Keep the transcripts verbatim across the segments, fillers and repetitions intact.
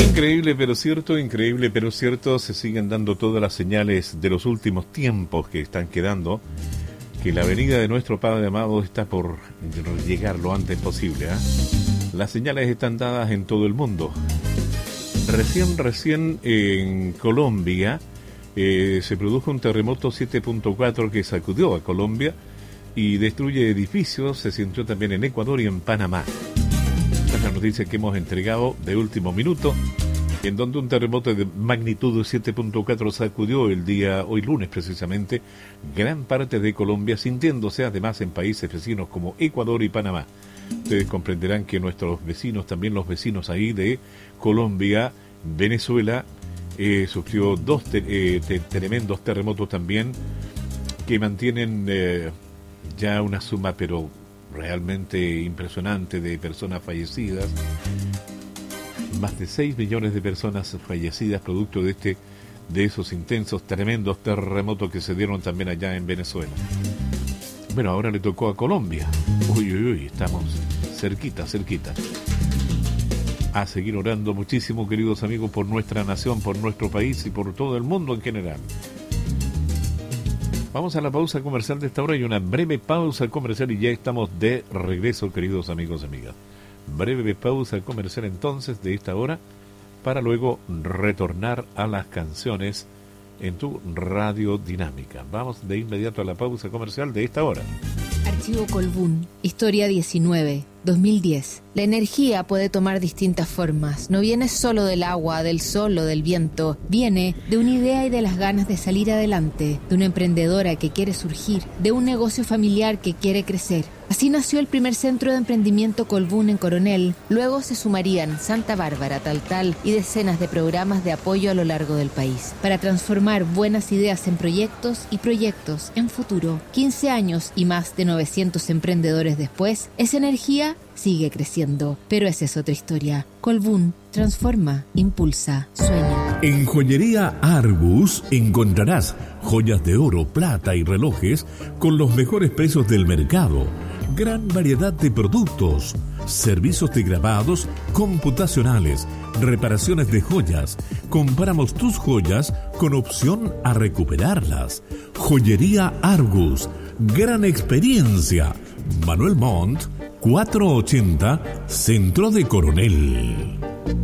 Increíble pero cierto, increíble pero cierto, se siguen dando todas las señales de los últimos tiempos que están quedando, que la venida de nuestro Padre amado está por llegar lo antes posible, ¿eh? Las señales están dadas en todo el mundo. Recién, recién en Colombia eh, se produjo un terremoto siete punto cuatro que sacudió a Colombia y destruye edificios. Se sintió también en Ecuador y en Panamá. Esta es la noticia que hemos entregado de último minuto, en donde un terremoto de magnitud siete punto cuatro sacudió el día, hoy lunes precisamente, gran parte de Colombia, sintiéndose además en países vecinos como Ecuador y Panamá. Ustedes comprenderán que nuestros vecinos, también los vecinos ahí de Colombia, Venezuela, eh, sufrió dos te- eh, te- tremendos terremotos también, que mantienen eh, ya una suma pero realmente impresionante de personas fallecidas. Más de seis millones de personas fallecidas producto de este de esos intensos, tremendos terremotos que se dieron también allá en Venezuela. Bueno, ahora le tocó a Colombia. Uy, uy, uy, estamos cerquita, cerquita. A seguir orando muchísimo, queridos amigos, por nuestra nación, por nuestro país y por todo el mundo en general. Vamos a la pausa comercial de esta hora y una breve pausa comercial y ya estamos de regreso, queridos amigos y amigas. Breve pausa comercial entonces de esta hora para luego retornar a las canciones en tu radio dinámica. Vamos de inmediato a la pausa comercial de esta hora. Archivo Colbún, Historia diecinueve, dos mil diez. La energía puede tomar distintas formas. No viene solo del agua, del sol o del viento. Viene de una idea y de las ganas de salir adelante, de una emprendedora que quiere surgir, de un negocio familiar que quiere crecer. Así nació el primer centro de emprendimiento Colbún en Coronel. Luego se sumarían Santa Bárbara, Taltal y decenas de programas de apoyo a lo largo del país para transformar buenas ideas en proyectos y proyectos en futuro. quince años y más de novecientos emprendedores después, esa energía sigue creciendo, pero esa es otra historia. Colbún transforma, impulsa, sueña. En Joyería Argus encontrarás joyas de oro, plata y relojes con los mejores precios del mercado. Gran variedad de productos, servicios de grabados computacionales, reparaciones de joyas. Compramos tus joyas con opción a recuperarlas. Joyería Argus, gran experiencia. Manuel Montt, cuatrocientos ochenta, Centro de Coronel.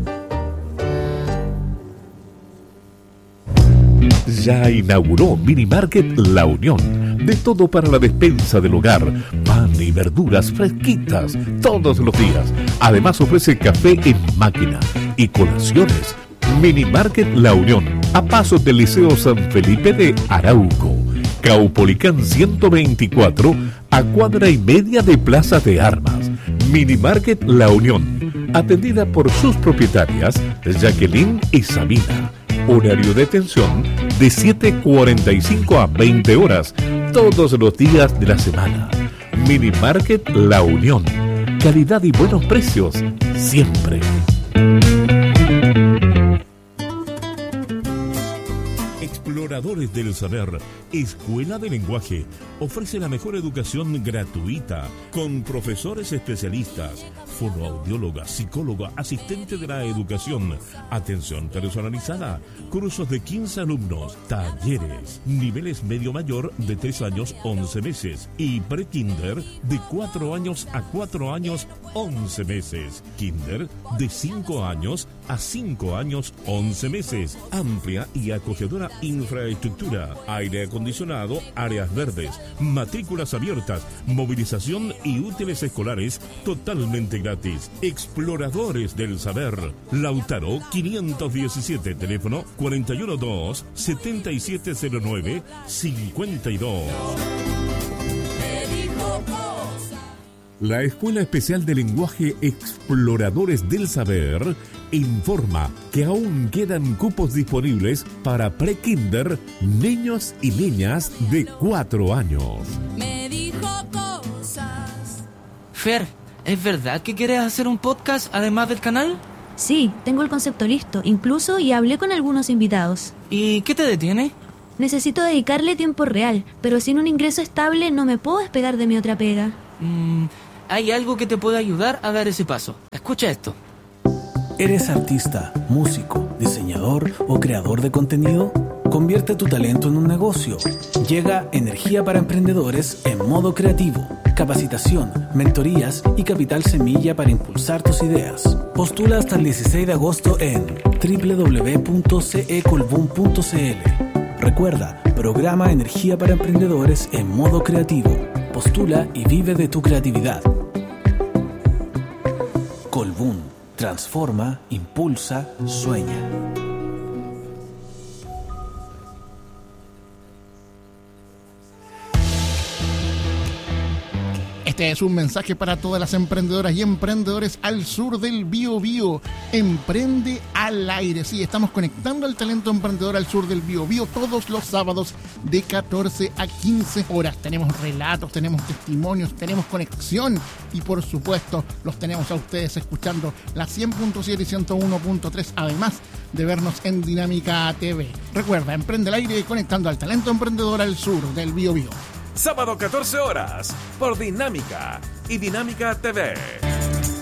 Ya inauguró Mini Market La Unión. De todo para la despensa del hogar. Pan y verduras fresquitas todos los días. Además ofrece café en máquina y colaciones. Mini Market La Unión. A pasos del Liceo San Felipe de Arauco. Caupolicán ciento veinticuatro, a cuadra y media de Plaza de Armas. Mini Market La Unión. Atendida por sus propietarias, Jacqueline y Sabina. Horario de atención de siete cuarenta y cinco a veinte horas, todos los días de la semana. Mini Market La Unión. Calidad y buenos precios, siempre. Exploradores del Saber, Escuela de Lenguaje, ofrece la mejor educación gratuita, con profesores especialistas, fonoaudióloga, psicóloga, asistente de la educación, atención personalizada, cursos de quince alumnos, talleres, niveles medio mayor de tres años, once meses, y pre-kinder de cuatro años a cuatro años, once meses, kinder de cinco años a cinco años, once meses, amplia y acogedora infraestructura, aire acondicionado, áreas verdes, matrículas abiertas, movilización y útiles escolares totalmente gratis. Exploradores del Saber, Lautaro quinientos diecisiete, teléfono cuarenta y uno dos, setenta y siete cero nueve, cincuenta y dos. La Escuela Especial de Lenguaje Exploradores del Saber informa que aún quedan cupos disponibles para pre-kinder, niños y niñas de cuatro años. Me dijo cosas. Fer, ¿es verdad que quieres hacer un podcast además del canal? Sí, tengo el concepto listo, incluso y hablé con algunos invitados. ¿Y qué te detiene? Necesito dedicarle tiempo real, pero sin un ingreso estable no me puedo despegar de mi otra pega. Mm, hay algo que te puede ayudar a dar ese paso. Escucha esto. ¿Eres artista, músico, diseñador o creador de contenido? Convierte tu talento en un negocio. Llega Energía para Emprendedores en modo creativo. Capacitación, mentorías y capital semilla para impulsar tus ideas. Postula hasta el dieciséis de agosto en doble u doble u doble u punto c e colbún punto c l. Recuerda, programa Energía para Emprendedores en modo creativo. Postula y vive de tu creatividad. Colbún. Transforma, impulsa, sueña. Este es un mensaje para todas las emprendedoras y emprendedores al sur del Biobío. Emprende al aire. Sí, estamos conectando al talento emprendedor al sur del Biobío todos los sábados de catorce a quince horas. Tenemos relatos, tenemos testimonios, tenemos conexión y por supuesto los tenemos a ustedes escuchando la cien punto siete y ciento uno punto tres, además de vernos en Dinámica T V. Recuerda, Emprende al aire conectando al talento emprendedor al sur del Biobío. Sábado catorce horas por Dinámica y Dinámica T V.